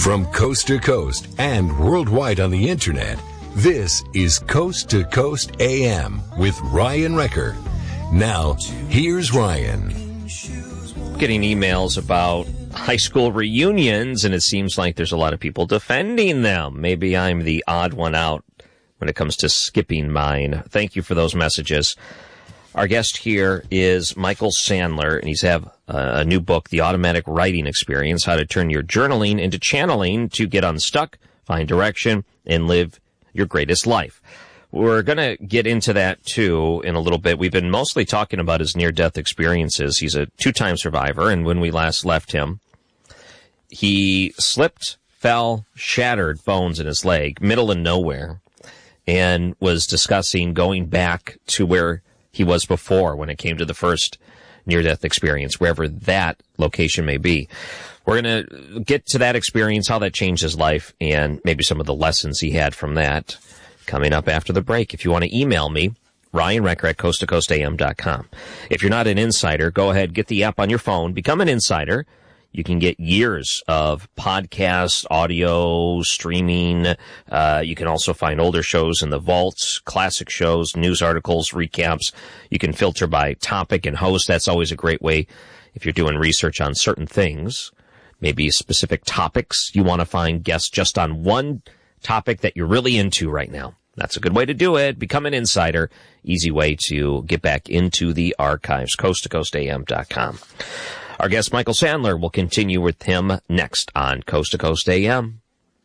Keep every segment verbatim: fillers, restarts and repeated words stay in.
From coast to coast and worldwide on the internet, this is Coast to Coast A M with Ryan Wrecker. Now, here's Ryan. Getting emails about high school reunions, and it seems like there's a lot of people defending them. Maybe I'm the odd one out when it comes to skipping mine. Thank you for those messages. Our guest here is Michael Sandler, and he's have a new book, The Automatic Writing Experience, How to Turn Your Journaling into Channeling to Get Unstuck, Find Direction, and Live Your Greatest Life. We're going to get into that, too, in a little bit. We've been mostly talking about his near-death experiences. He's a two-time survivor, and when we last left him, he slipped, fell, shattered bones in his leg, middle of nowhere, and was discussing going back to where he was before when it came to the first near-death experience, wherever that location may be. We're going to get to that experience, how that changed his life, and maybe some of the lessons he had from that coming up after the break. If you want to email me, Ryan Wrecker at coast to coast a m dot com. If you're not an insider, go ahead, get the app on your phone, become an insider. You can get years of podcasts, audio, streaming. Uh, you can also find older shows in the vaults, classic shows, news articles, recaps. You can filter by topic and host. That's always a great way if you're doing research on certain things, maybe specific topics. You want to find guests just on one topic that you're really into right now. That's a good way to do it. Become an insider. Easy way to get back into the archives. coast to coast a m dot com. Our guest, Michael Sandler, will continue with him next on Coast to Coast A M.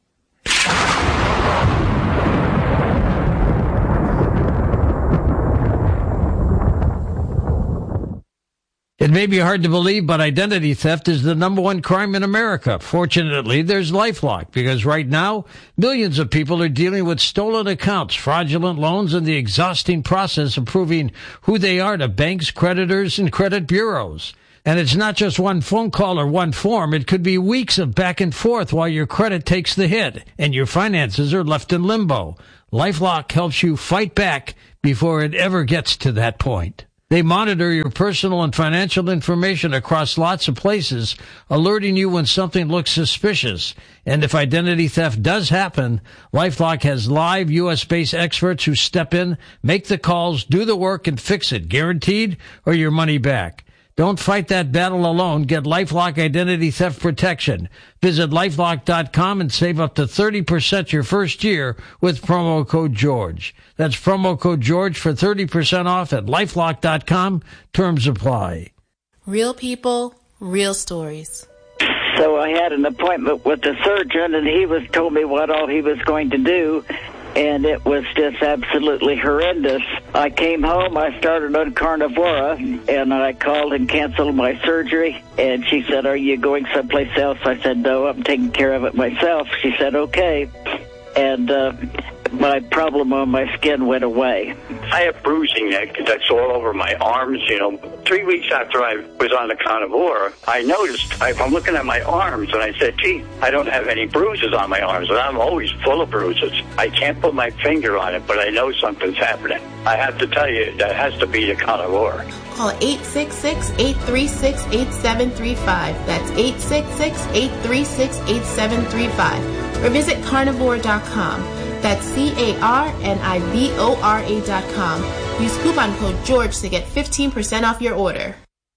It may be hard to believe, but identity theft is the number one crime in America. Fortunately, there's LifeLock, because right now, millions of people are dealing with stolen accounts, fraudulent loans, and the exhausting process of proving who they are to banks, creditors, and credit bureaus. And it's not just one phone call or one form. It could be weeks of back and forth while your credit takes the hit and your finances are left in limbo. LifeLock helps you fight back before it ever gets to that point. They monitor your personal and financial information across lots of places, alerting you when something looks suspicious. And if identity theft does happen, LifeLock has live U S-based experts who step in, make the calls, do the work, and fix it, guaranteed, or your money back. Don't fight that battle alone. Get LifeLock Identity Theft Protection. Visit LifeLock dot com and save up to thirty percent your first year with promo code George. That's promo code George for thirty percent off at LifeLock dot com. Terms apply. Real people, real stories. So I had an appointment with the surgeon, and he was told me what all he was going to do. And it was just absolutely horrendous. I came home, I started on Carnivora, and I called and canceled my surgery. And she said, "Are you going someplace else?" I said, "No, I'm taking care of it myself." She said, "Okay." And uh, my problem on my skin went away. I have bruising that, that's all over my arms, you know. Three weeks after I was on the Carnivora, I noticed, I, I'm looking at my arms, and I said, gee, I don't have any bruises on my arms, and I'm always full of bruises. I can't put my finger on it, but I know something's happening. I have to tell you, that has to be the Carnivora. Call eight six six, eight three six, eight seven three five. That's eight six six, eight three six, eight seven three five. Or visit carnivora dot com. That's C A R N I V O R A dot com. Use coupon code George to get fifteen percent off your order.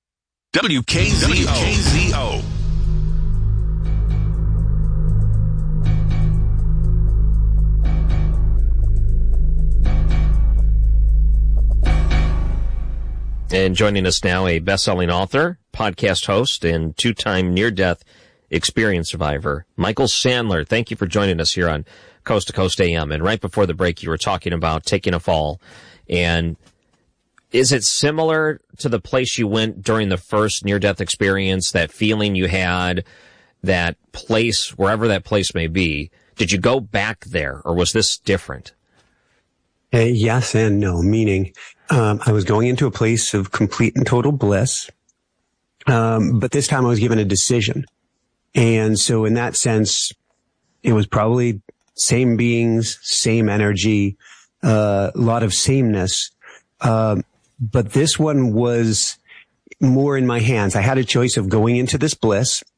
W K Z O. And joining us now, a best-selling author, podcast host, and two-time near-death experience survivor, Michael Sandler. Thank you for joining us here on Coast to Coast A M. And right before the break, you were talking about taking a fall. And is it similar to the place you went during the first near-death experience, that feeling you had, that place, wherever that place may be? Did you go back there, or was this different? Uh, yes and no, meaning um, I was going into a place of complete and total bliss, um, but this time I was given a decision. And so in that sense, it was probably same beings, same energy, a uh, lot of sameness. Um, but this one was more in my hands. I had a choice of going into this bliss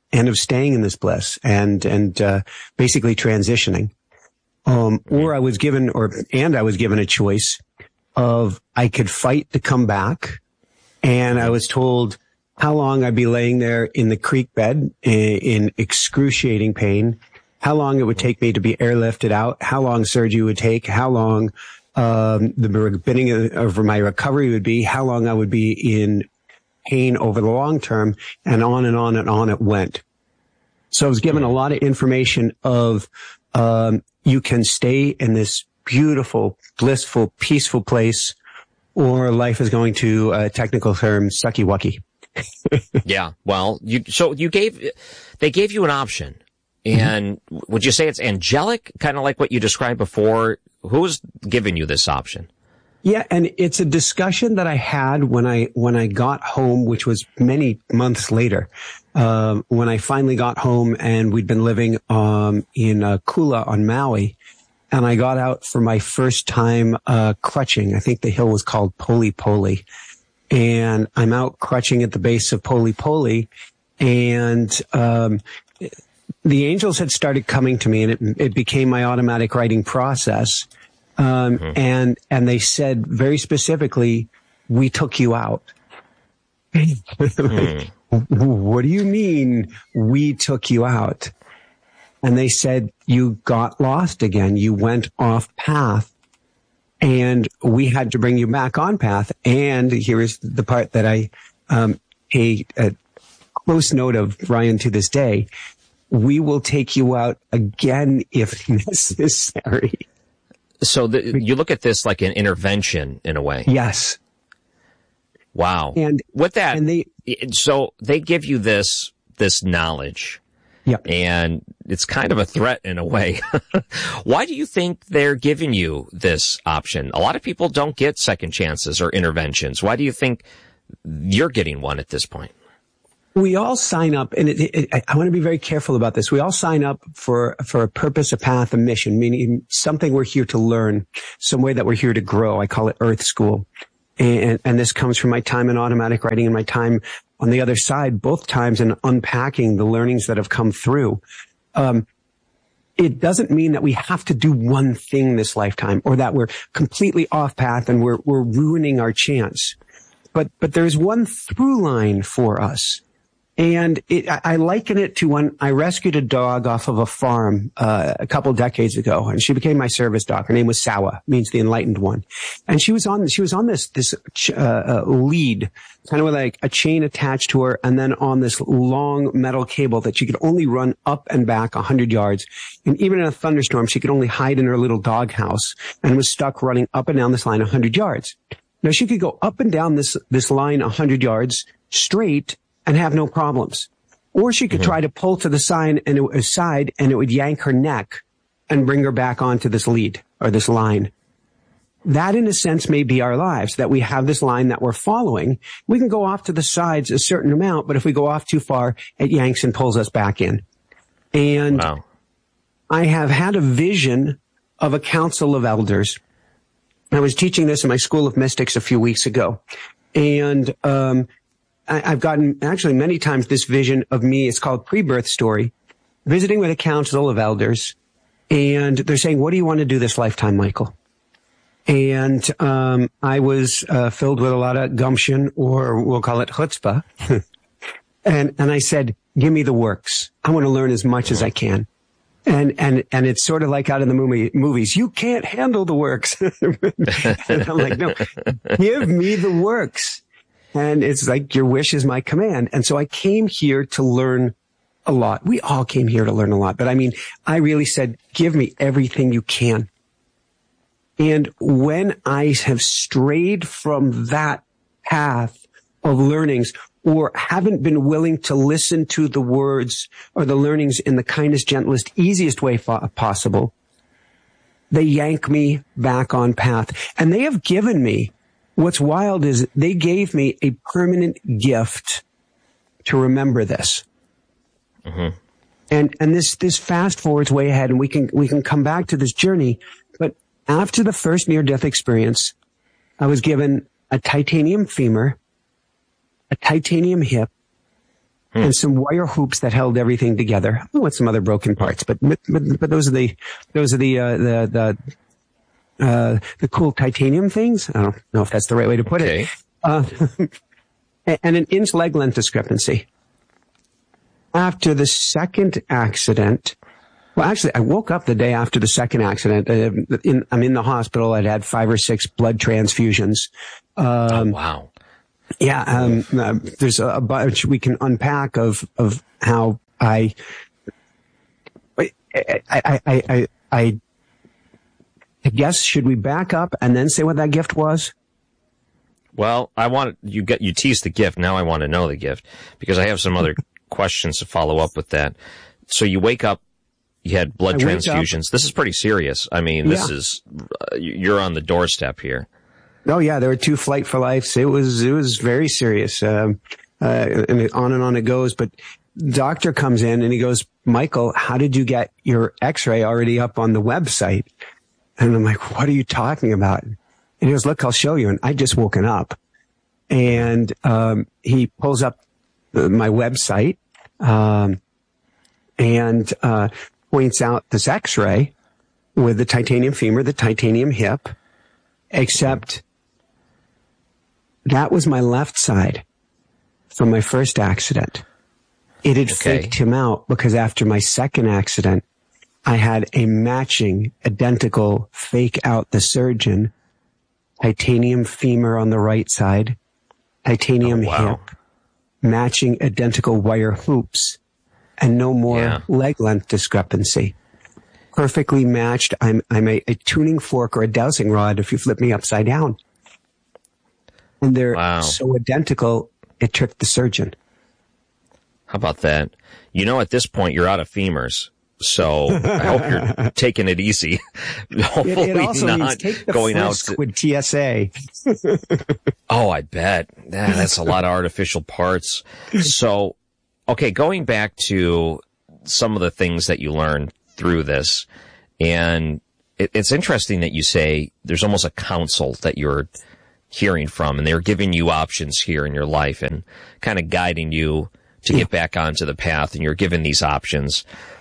and of staying in this bliss and, and, uh, basically transitioning. Um, or I was given, or, and I was given a choice of I could fight to come back. And I was told how long I'd be laying there in the creek bed in, in excruciating pain, how long it would take me to be airlifted out, how long surgery would take, how long, um, the beginning of my recovery would be, how long I would be in pain over the long term, and on and on and on it went. So I was given a lot of information of, um, you can stay in this beautiful, blissful, peaceful place, or life is going to, uh, technical term, sucky wucky. Yeah. Well, you, so you gave, they gave you an option, and mm-hmm. would you say it's angelic? Kind of like what you described before? Who's giving you this option? Yeah, and it's a discussion that I had when I when I got home, which was many months later. Um, when I finally got home, and we'd been living um, in uh, Kula on Maui, and I got out for my first time uh, crutching. I think the hill was called Poli Poli, and I'm out crutching at the base of Poli Poli, and um, the angels had started coming to me, and it, it became my automatic writing process. Um, mm-hmm. and, and they said very specifically, we took you out. Like, what do you mean we took you out? And they said, you got lost again. You went off path, and we had to bring you back on path. And here's the part that I, um, a, a close note of, Ryan, to this day. We will take you out again if necessary. So the, you look at this like an intervention in a way. Yes. Wow. And with that, and they, so they give you this, this knowledge. Yeah. And it's kind of a threat in a way. Why do you think they're giving you this option? A lot of people don't get second chances or interventions. Why do you think you're getting one at this point? We all sign up, and it, it, I want to be very careful about this. We all sign up for, for a purpose, a path, a mission, meaning something we're here to learn, some way that we're here to grow. I call it Earth School. And, and this comes from my time in automatic writing and my time on the other side, both times in unpacking the learnings that have come through. Um, it doesn't mean that we have to do one thing this lifetime, or that we're completely off path and we're, we're ruining our chance. But, but there's one through line for us. And it, I liken it to when I rescued a dog off of a farm uh, a couple decades ago, and she became my service dog. Her name was Sawa, means the enlightened one. And she was on she was on this this uh, uh, lead, kind of with like a chain attached to her, and then on this long metal cable that she could only run up and back a hundred yards. And even in a thunderstorm, she could only hide in her little dog house, and was stuck running up and down this line a hundred yards. Now she could go up and down this this line a hundred yards straight and have no problems. Or she could mm-hmm. try to pull to the side and it, side and it would yank her neck and bring her back onto this lead or this line. That, in a sense, may be our lives, that we have this line that we're following. We can go off to the sides a certain amount, but if we go off too far, it yanks and pulls us back in. And wow. I have had a vision of a council of elders. I was teaching this in my School of Mystics a few weeks ago. And, um, I've gotten actually many times this vision of me. It's called Pre-Birth Story, visiting with a council of elders. And they're saying, what do you want to do this lifetime, Michael? And, um, I was, uh, filled with a lot of gumption, or we'll call it chutzpah. and, and I said, give me the works. I want to learn as much as I can. And, and, and it's sort of like out in the movie, movies, you can't handle the works. And I'm like, no, give me the works. And it's like, your wish is my command. And so I came here to learn a lot. We all came here to learn a lot. But I mean, I really said, give me everything you can. And when I have strayed from that path of learnings, or haven't been willing to listen to the words or the learnings in the kindest, gentlest, easiest way fo- possible, they yank me back on path. And they have given me, what's wild is they gave me a permanent gift to remember this. Mm-hmm. And, and this, this fast forwards way ahead, and we can, we can come back to this journey. But after the first near-death experience, I was given a titanium femur, a titanium hip, hmm. and some wire hoops that held everything together with some other broken parts. But but, but those are the those are the uh, the the uh, the cool titanium things. I don't know if that's the right way to put okay. it. Uh, and an inch leg length discrepancy. After the second accident, well, actually, I woke up the day after the second accident. Uh, in, I'm in the hospital. I'd had five or six blood transfusions. Um, oh, wow. Yeah, um, uh, there's a bunch we can unpack of of how I, I, I, I, I, I guess should we back up and then say what that gift was? Well, I want you get you teased the gift. Now I want to know the gift because I have some other questions to follow up with that. So you wake up, you had blood I transfusions. This is pretty serious. I mean, this yeah. is uh, you're on the doorstep here. Oh yeah, there were two flight for lives. It was it was very serious, um, uh, and on and on it goes. But doctor comes in and he goes, "Michael, how did you get your X-ray already up on the website?" And I'm like, "What are you talking about?" And he goes, "Look, I'll show you." And I just woken up, and um, he pulls up my website um, and uh, points out this X-ray with the titanium femur, the titanium hip, except that was my left side from my first accident. It had okay. faked him out because after my second accident, I had a matching, identical fake out the surgeon, titanium femur on the right side, titanium oh, wow. hip, matching identical wire hoops, and no more yeah. leg length discrepancy. Perfectly matched. I'm I'm a, a tuning fork or a dowsing rod if you flip me upside down. And they're wow. so identical, it tricked the surgeon. How about that? You know, at this point, you're out of femurs. So I hope you're taking it easy. Hopefully it, it also not means take the going out frisk to, with T S A. Oh, I bet. Yeah, that's a lot of artificial parts. So, okay, going back to some of the things that you learned through this, and it, it's interesting that you say there's almost a counsel that you're hearing from, and they're giving you options here in your life and kind of guiding you to yeah. get back onto the path, and you're given these options.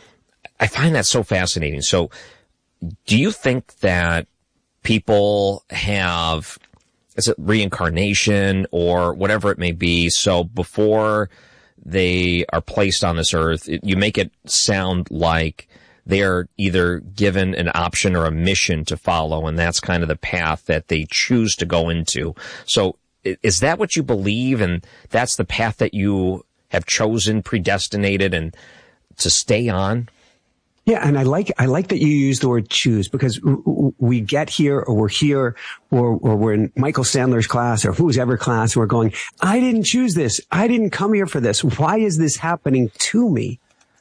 I find that so fascinating. So do you think that people have, is it reincarnation or whatever it may be? So before they are placed on this earth, it, you make it sound like they are either given an option or a mission to follow, and that's kind of the path that they choose to go into. So is that what you believe, and that's the path that you have chosen, predestinated, and to stay on? Yeah, and I like I like that you use the word choose, because we get here, or we're here, or, or we're in Michael Sandler's class, or whose ever class, and we're going, I didn't choose this. I didn't come here for this. Why is this happening to me?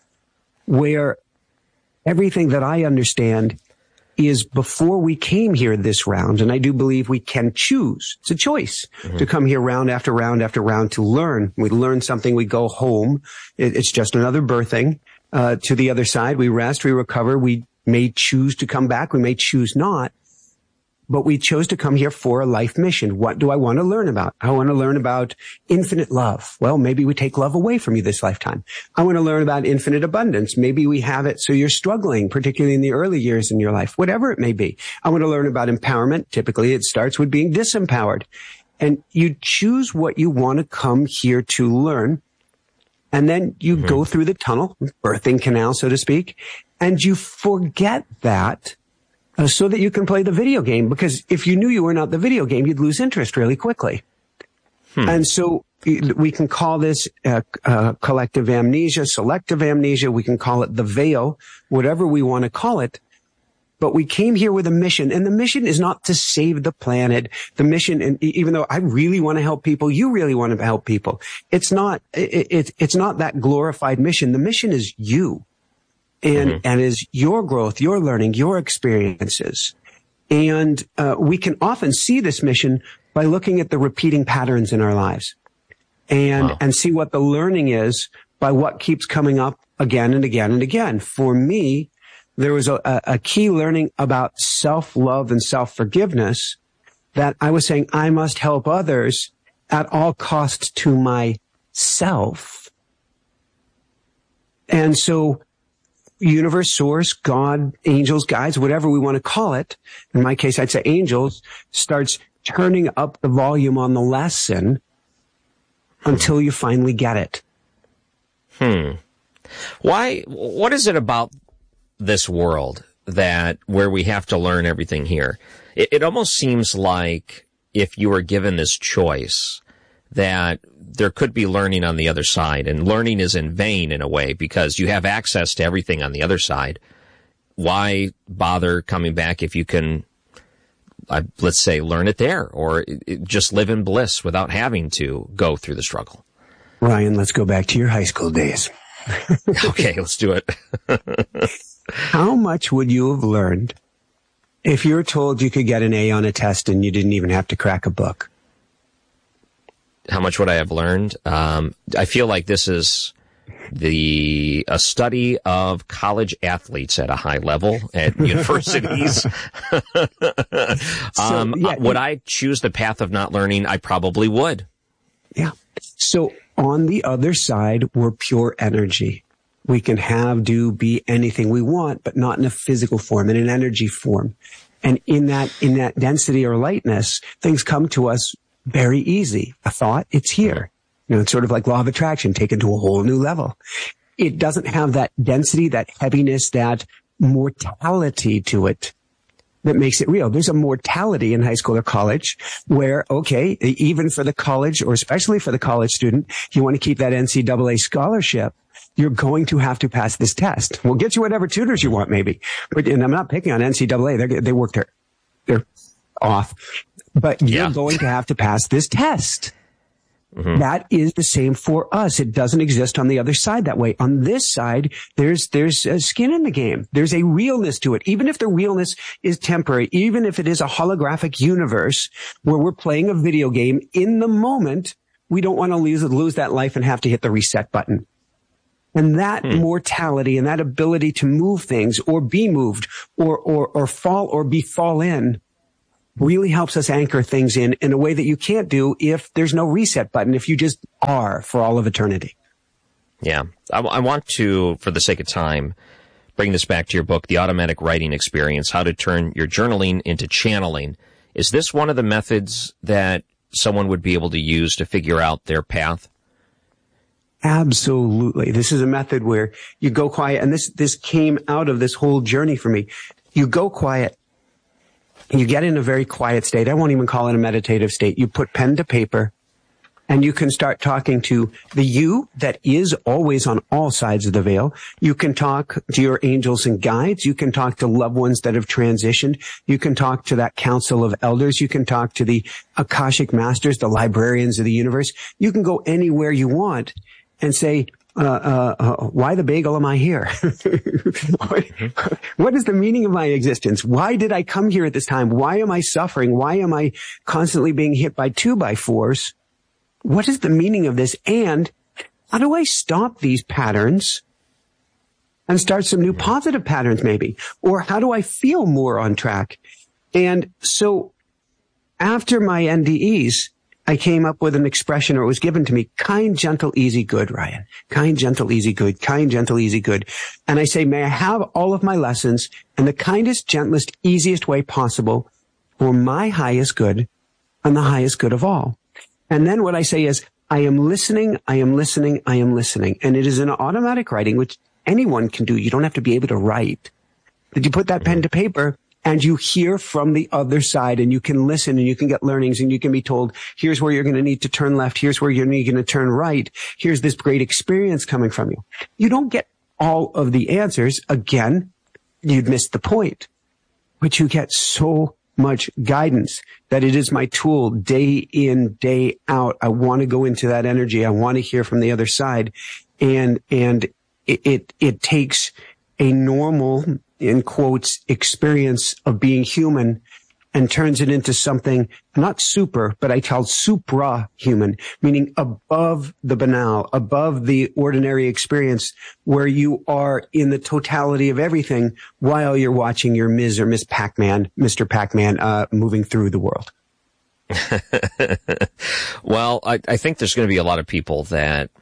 Where everything that I understand is before we came here this round, and I do believe we can choose. It's a choice mm-hmm. to come here round after round after round to learn. We learn something, we go home. It's just another birthing. Uh, to the other side, we rest, we recover. We may choose to come back. We may choose not, but we chose to come here for a life mission. What do I want to learn about? I want to learn about infinite love. Well, maybe we take love away from you this lifetime. I want to learn about infinite abundance. Maybe we have it so you're struggling, particularly in the early years in your life, whatever it may be. I want to learn about empowerment. Typically, it starts with being disempowered. And you choose what you want to come here to learn. And then you mm-hmm. go through the tunnel, birthing canal, so to speak, and you forget that uh, so that you can play the video game. Because if you knew you were not the video game, you'd lose interest really quickly. Hmm. And so we can call this uh, uh, collective amnesia, selective amnesia. We can call it the veil, whatever we want to call it. But we came here with a mission, and the mission is not to save the planet. The mission, and even though I really want to help people, you really want to help people. It's not, it, it, it's not that glorified mission. The mission is you, and, mm-hmm. and is your growth, your learning, your experiences. And, uh, we can often see this mission by looking at the repeating patterns in our lives and, wow. and see what the learning is by what keeps coming up again and again and again. For me, there was a, a key learning about self-love and self-forgiveness that I was saying I must help others at all costs to myself. And so universe, source, God, angels, guides, whatever we want to call it, in my case, I'd say angels, starts turning up the volume on the lesson until you finally get it. Hmm. Why, what is it about this world that where we have to learn everything here? It, it almost seems like if you were given this choice that there could be learning on the other side, and learning is in vain in a way because you have access to everything on the other side. Why bother coming back if you can, uh, let's say, learn it there, or it, it just live in bliss without having to go through the struggle? Ryan, let's go back to your high school days. Okay, let's do it. How much would you have learned if you were told you could get an A on a test and you didn't even have to crack a book? How much would I have learned? Um, I feel like this is the a study of college athletes at a high level at universities. so, um, yeah, would I choose the path of not learning? I probably would. Yeah. So on the other side, we're pure energy. We can have, do, be anything we want, but not in a physical form, in an energy form. And in that, in that density or lightness, things come to us very easy. A thought, it's here. You know, it's sort of like law of attraction taken to a whole new level. It doesn't have that density, that heaviness, that mortality to it that makes it real. There's a mortality in high school or college where, okay, even for the college or especially for the college student, you want to keep that N C double A scholarship, you're going to have to pass this test. We'll get you whatever tutors you want, maybe. But, and I'm not picking on N C double A. They're, they work their, they're off. But you're yeah. going to have to pass this test. Mm-hmm. That is the same for us. It doesn't exist on the other side that way. On this side, there's, there's a skin in the game. There's a realness to it. Even if the realness is temporary, even if it is a holographic universe where we're playing a video game in the moment, we don't want to lose, lose that life and have to hit the reset button. And that hmm. mortality and that ability to move things or be moved or, or, or fall or be fall in really helps us anchor things in in a way that you can't do if there's no reset button, if you just are for all of eternity. Yeah. I, I want to, for the sake of time, bring this back to your book, The Automatic Writing Experience, How to Turn Your Journaling into Channeling. Is this one of the methods that someone would be able to use to figure out their path? Absolutely. This is a method where you go quiet, and this, this came out of this whole journey for me. You go quiet. You get in a very quiet state. I won't even call it a meditative state. You put pen to paper and you can start talking to the you that is always on all sides of the veil. You can talk to your angels and guides. You can talk to loved ones that have transitioned. You can talk to that council of elders. You can talk to the Akashic masters, the librarians of the universe. You can go anywhere you want and say, Uh, uh, uh, why the bagel am I here? what, what is the meaning of my existence? Why did I come here at this time? Why am I suffering? Why am I constantly being hit by two by fours? What is the meaning of this? And how do I stop these patterns and start some new positive patterns maybe? Or how do I feel more on track? And so after my N D Es, I came up with an expression, or it was given to me, kind, gentle, easy, good, Ryan. Kind, gentle, easy, good. Kind, gentle, easy, good. And I say, may I have all of my lessons in the kindest, gentlest, easiest way possible for my highest good and the highest good of all. And then what I say is, I am listening, I am listening, I am listening. And it is an automatic writing, which anyone can do. You don't have to be able to write. But you put that pen to paper, and you hear from the other side, and you can listen, and you can get learnings, and you can be told, here's where you're going to need to turn left. Here's where you're going to turn right. Here's this great experience coming from you. You don't get all of the answers. Again, you'd miss the point. But you get so much guidance that it is my tool day in, day out. I want to go into that energy. I want to hear from the other side. And, and it, it, it takes a normal, in quotes, experience of being human and turns it into something not super, but I call supra-human, meaning above the banal, above the ordinary experience, where you are in the totality of everything while you're watching your Miz or Miss Pac-Man, Mister Pac-Man, uh, moving through the world. Well, I, I think there's going to be a lot of people that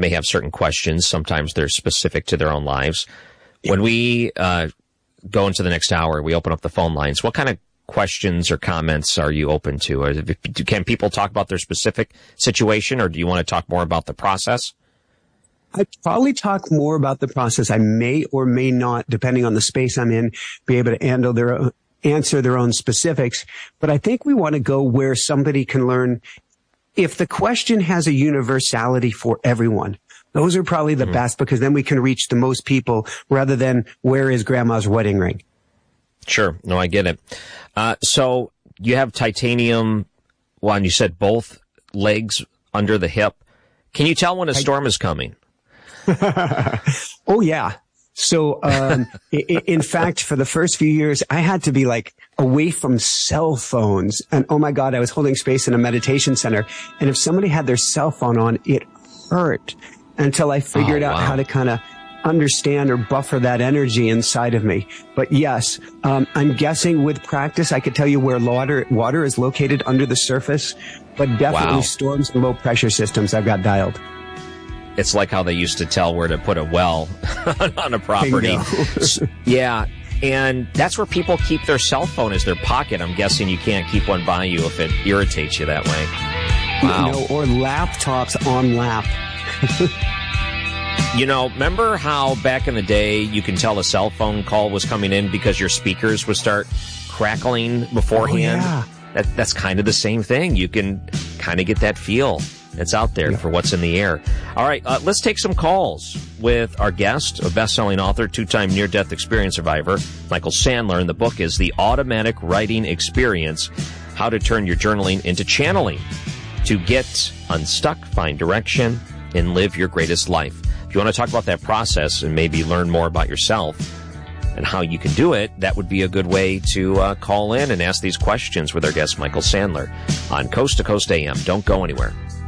may have certain questions. Sometimes they're specific to their own lives. When we uh, go into the next hour, we open up the phone lines. What kind of questions or comments are you open to? Or can people talk about their specific situation, or do you want to talk more about the process? I'd probably talk more about the process. I may or may not, depending on the space I'm in, be able to handle their own, answer their own specifics. But I think we want to go where somebody can learn. If the question has a universality for everyone, those are probably the mm-hmm. best, because then we can reach the most people rather than where is grandma's wedding ring. Sure. No, I get it. Uh, so you have titanium, well, and you said both legs under the hip. Can you tell when a storm I, is coming? Oh, yeah. So, um, in fact, for the first few years, I had to be like away from cell phones. And oh my God, I was holding space in a meditation center. And if somebody had their cell phone on, it hurt until I figured oh, out wow. how to kind of understand or buffer that energy inside of me. But yes, um, I'm guessing with practice, I could tell you where water, water is located under the surface, but definitely wow. storms and low pressure systems I've got dialed. It's like how they used to tell where to put a well on a property. Yeah. And that's where people keep their cell phone, is their pocket. I'm guessing you can't keep one by you if it irritates you that way. Wow. No, or laptops on lap. You know, remember how back in the day you can tell a cell phone call was coming in because your speakers would start crackling beforehand? Oh, yeah. That, that's kind of the same thing. You can kind of get that feel. It's out there yeah. for what's in the air. All right, uh, let's take some calls with our guest, a best-selling author, two-time near-death experience survivor, Michael Sandler, and the book is The Automatic Writing Experience, How to Turn Your Journaling into Channeling to Get Unstuck, Find Direction, and Live Your Greatest Life. If you want to talk about that process and maybe learn more about yourself and how you can do it, that would be a good way to uh, call in and ask these questions with our guest, Michael Sandler, on Coast to Coast A M. Don't go anywhere.